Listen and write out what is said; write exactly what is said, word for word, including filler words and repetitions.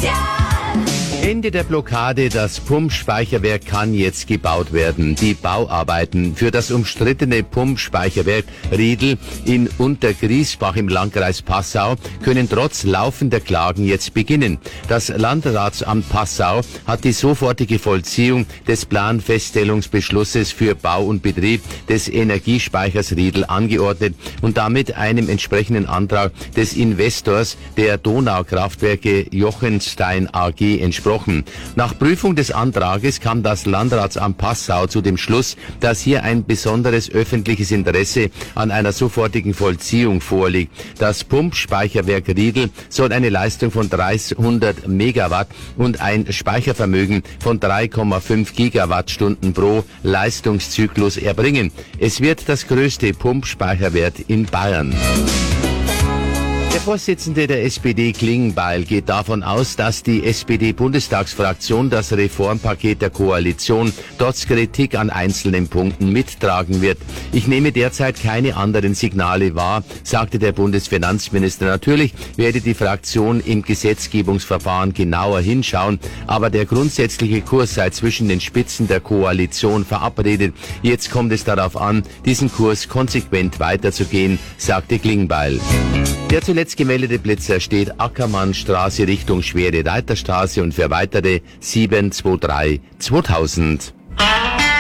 Ende der Blockade, das Pumpspeicherwerk kann jetzt gebaut werden. Die Bauarbeiten für das umstrittene Pumpspeicherwerk Riedl in Untergriesbach im Landkreis Passau können trotz laufender Klagen jetzt beginnen. Das Landratsamt Passau hat die sofortige Vollziehung des Planfeststellungsbeschlusses für Bau und Betrieb des Energiespeichers Riedl angeordnet und damit einem entsprechenden Antrag des Investors der Donaukraftwerke Jochenstein A G entsprochen. Nach Prüfung des Antrages kam das Landratsamt Passau zu dem Schluss, dass hier ein besonderes öffentliches Interesse an einer sofortigen Vollziehung vorliegt. Das Pumpspeicherwerk Riedl soll eine Leistung von dreihundert Megawatt und ein Speichervermögen von drei Komma fünf Gigawattstunden pro Leistungszyklus erbringen. Es wird das größte Pumpspeicherwerk in Bayern. Der Vorsitzende der S P D Klingbeil geht davon aus, dass die S P D-Bundestagsfraktion das Reformpaket der Koalition trotz Kritik an einzelnen Punkten mittragen wird. Ich nehme derzeit keine anderen Signale wahr, sagte der Bundesfinanzminister. Natürlich werde die Fraktion im Gesetzgebungsverfahren genauer hinschauen, aber der grundsätzliche Kurs sei zwischen den Spitzen der Koalition verabredet. Jetzt kommt es darauf an, diesen Kurs konsequent weiterzugehen, sagte Klingbeil. Der zuletzt gemeldete Blitzer steht Ackermannstraße Richtung Schwere Reiterstraße und für weitere sieben zwei drei zweitausend.